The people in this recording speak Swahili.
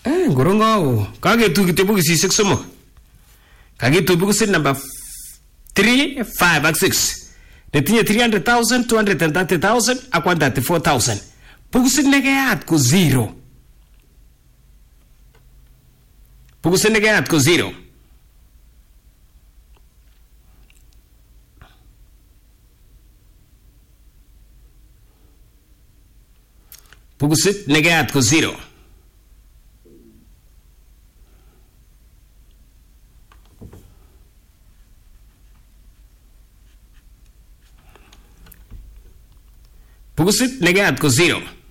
Ngorongo. Kagetu kityo bokisisiek somok. Kagetu bokisit number 3, 5 ak 6. Netinye 300,000, 230,000 ak 134,000. Bokisit nekeyat ko 0. Bokisit nekeyat ko 0. Bokisit nekeyat ko 0. Bokisit nekeyat ko 0.